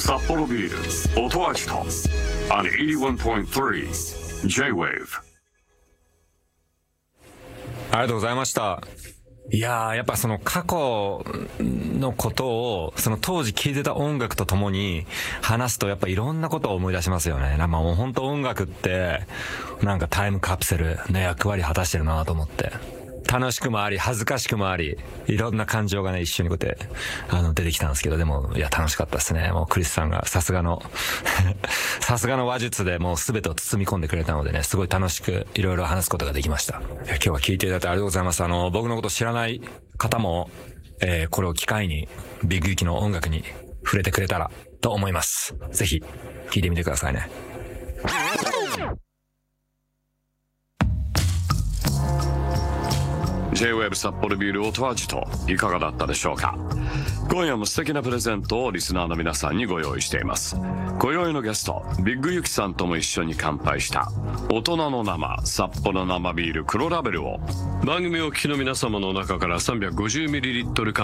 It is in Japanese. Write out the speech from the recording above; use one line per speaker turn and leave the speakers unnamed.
札幌ビール音味と on 81.3 J-Wave。
ありがとうございました。いやー、やっぱその過去のことを、その当時聴いてた音楽とともに話すと、やっぱいろんなことを思い出しますよね。もう本当音楽って、なんかタイムカプセルの役割果たしてるなと思って。楽しくもあり、恥ずかしくもあり、いろんな感情がね、一緒にこうやって、出てきたんですけど、でも、いや、楽しかったですね。もうクリスさんがさすがの、さすがの話術でもう全てを包み込んでくれたのでね、すごい楽しくいろいろ話すことができました。今日は聞いていただいてありがとうございます。僕のこと知らない方も、これを機会に、ビッグユキの音楽に触れてくれたらと思います。ぜひ、聞いてみてくださいね。
J-Wave 札幌ビール音味といかがだったでしょうか。今夜も素敵なプレゼントをリスナーの皆さんにご用意しています。今宵のゲストビッグユキさんとも一緒に乾杯した大人の生札幌生ビール黒ラベルを番組お聞きの皆様の中から 350ml